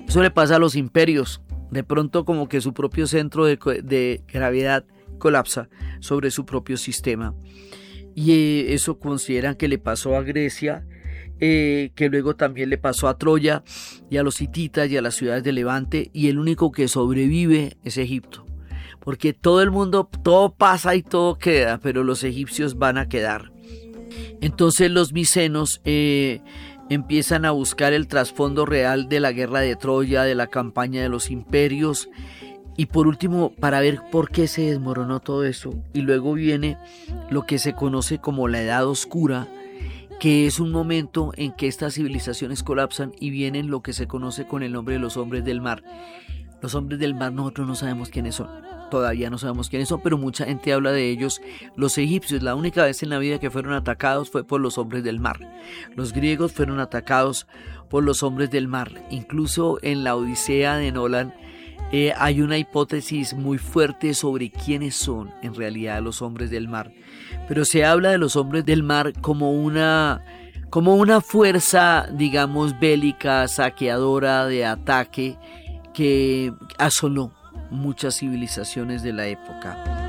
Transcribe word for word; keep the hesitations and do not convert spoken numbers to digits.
Eso le pasa a los imperios. De pronto como que su propio centro de, de gravedad colapsa sobre su propio sistema. Y eh, eso consideran que le pasó a Grecia, eh, que luego también le pasó a Troya y a los hititas y a las ciudades de Levante, y el único que sobrevive es Egipto. Porque todo el mundo, todo pasa y todo queda, pero los egipcios van a quedar. Entonces los micenos eh, empiezan a buscar el trasfondo real de la guerra de Troya, de la campaña de los imperios, y por último para ver por qué se desmoronó todo eso. Y luego viene lo que se conoce como la Edad Oscura, que es un momento en que estas civilizaciones colapsan y vienen lo que se conoce con el nombre de los hombres del mar. Los hombres del mar nosotros no sabemos quiénes son, todavía no sabemos quiénes son, pero mucha gente habla de ellos. Los egipcios, la única vez en la vida que fueron atacados fue por los hombres del mar. Los griegos fueron atacados por los hombres del mar. Incluso en la Odisea de Nolan eh, hay una hipótesis muy fuerte sobre quiénes son en realidad los hombres del mar. Pero se habla de los hombres del mar como una, como una fuerza, digamos, bélica, saqueadora, de ataque, que asoló muchas civilizaciones de la época.